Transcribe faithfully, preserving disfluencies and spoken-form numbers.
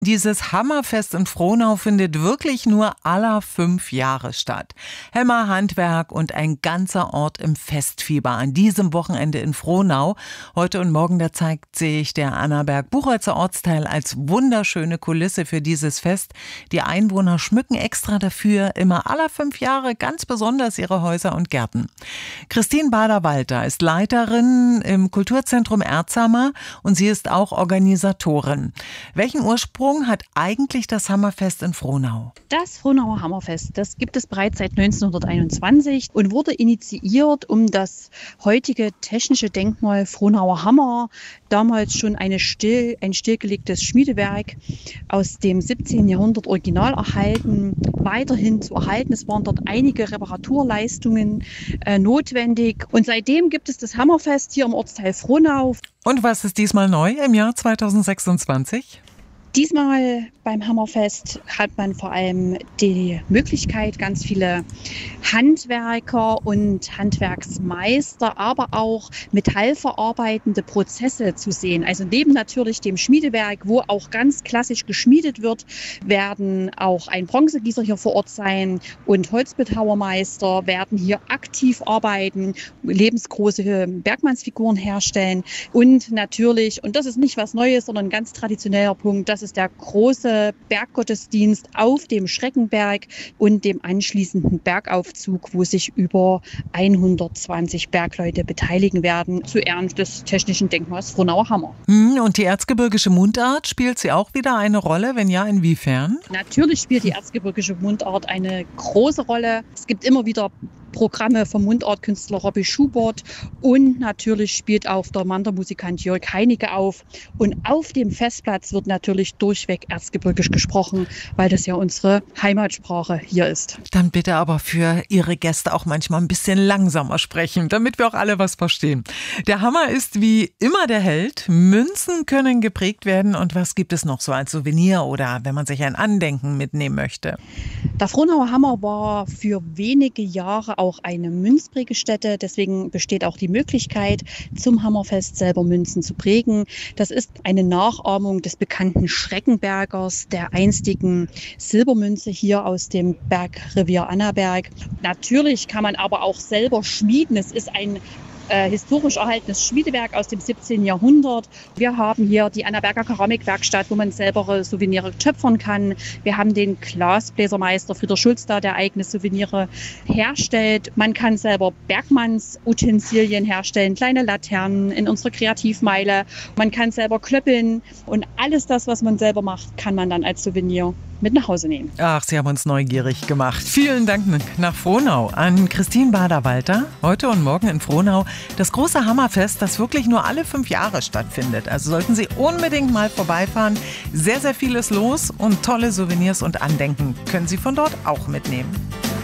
Dieses Hammerfest in Frohnau findet wirklich nur alle fünf Jahre statt. Hämmer, Handwerk und ein ganzer Ort im Festfieber an diesem Wochenende in Frohnau. Heute und morgen, da zeigt sich der Annaberg-Buchholzer Ortsteil als wunderschöne Kulisse für dieses Fest. Die Einwohner schmücken extra dafür immer alle fünf Jahre ganz besonders ihre Häuser und Gärten. Christine Bader-Walter ist Leiterin im Kulturzentrum Erzhammer und sie ist auch Organisatorin. Welchen Ursprung hat eigentlich das Hammerfest in Frohnau? Das Frohnauer Hammerfest, das gibt es bereits seit neunzehnhunderteinundzwanzig und wurde initiiert, um das heutige technische Denkmal Frohnauer Hammer, damals schon eine still, ein stillgelegtes Schmiedewerk aus dem siebzehnten Jahrhundert original erhalten, weiterhin zu erhalten. Es waren dort einige Reparaturleistungen äh, notwendig und seitdem gibt es das Hammerfest hier im Ortsteil Frohnau. Und was ist diesmal neu im Jahr zweitausendsechsundzwanzig? Diesmal beim Hammerfest hat man vor allem die Möglichkeit, ganz viele Handwerker und Handwerksmeister, aber auch metallverarbeitende Prozesse zu sehen. Also neben natürlich dem Schmiedewerk, wo auch ganz klassisch geschmiedet wird, werden auch ein Bronzegießer hier vor Ort sein und Holzbildhauermeister werden hier aktiv arbeiten, lebensgroße Bergmannsfiguren herstellen und natürlich, und das ist nicht was Neues, sondern ein ganz traditioneller Punkt, das ist der große Berggottesdienst auf dem Schreckenberg und dem anschließenden Bergaufzug, wo sich über hundertzwanzig Bergleute beteiligen werden zu Ehren des technischen Denkmals Frohnauer Hammer. Und die erzgebirgische Mundart, spielt sie auch wieder eine Rolle? Wenn ja, inwiefern? Natürlich spielt die erzgebirgische Mundart eine große Rolle. Es gibt immer wieder Programme vom Mundartkünstler Robby Schubert und natürlich spielt auch der Mandermusikant Jörg Heinecke auf. Und auf dem Festplatz wird natürlich durchweg erzgebirgisch gesprochen, weil das ja unsere Heimatsprache hier ist. Dann bitte aber für Ihre Gäste auch manchmal ein bisschen langsamer sprechen, damit wir auch alle was verstehen. Der Hammer ist wie immer der Held. Münzen können geprägt werden. Und was gibt es noch so als Souvenir oder wenn man sich ein Andenken mitnehmen möchte? Der Frohnauer Hammer war für wenige Jahre auch eine Münzprägestätte. Deswegen besteht auch die Möglichkeit, zum Hammerfest selber Münzen zu prägen. Das ist eine Nachahmung des bekannten Schreckenbergers, der einstigen Silbermünze hier aus dem Bergrevier Annaberg. Natürlich kann man aber auch selber schmieden. Es ist ein Äh, historisch erhaltenes Schmiedewerk aus dem siebzehnten Jahrhundert. Wir haben hier die Annaberger Keramikwerkstatt, wo man selber Souvenire töpfern kann. Wir haben den Glasbläsermeister Frieder Schulz da, der eigene Souvenire herstellt. Man kann selber Bergmannsutensilien herstellen, kleine Laternen in unserer Kreativmeile. Man kann selber klöppeln und alles das, was man selber macht, kann man dann als Souvenir mit nach Hause nehmen. Ach, Sie haben uns neugierig gemacht. Vielen Dank nach Frohnau an Christine Bader-Walter. Heute und morgen in Frohnau das große Hammerfest, das wirklich nur alle fünf Jahre stattfindet. Also sollten Sie unbedingt mal vorbeifahren. Sehr, sehr viel ist los und tolle Souvenirs und Andenken können Sie von dort auch mitnehmen.